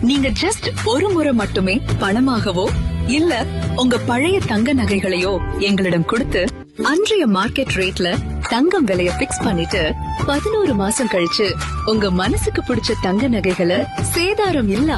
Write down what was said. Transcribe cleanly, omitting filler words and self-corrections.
நீங்க ஜஸ்ட் ஒரு முறை மட்டுமே பணமாகவோ இல்ல உங்க பழைய தங்க நகைகளையோ எங்களிடம் கொடுத்து அன்றைய மார்க்கெட் ரேட்ல தங்கம் விலைய பிக்ஸ் பண்ணிட்டு 11 மாசம் கழிச்சு உங்க மனசுக்கு பிடிச்ச தங்க நகைகளை சேதாரம் இல்ல